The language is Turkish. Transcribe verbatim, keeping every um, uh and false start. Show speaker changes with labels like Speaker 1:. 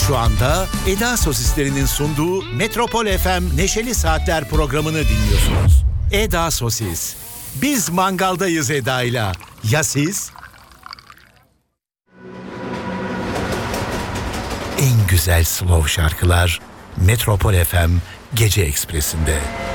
Speaker 1: Şu anda Eda Sosislerinin sunduğu Metropol F M Neşeli Saatler programını dinliyorsunuz. Eda Sosis. Biz mangaldayız Eda'yla. Ya siz? En güzel slow şarkılar Metropol F M Gece Ekspresi'nde.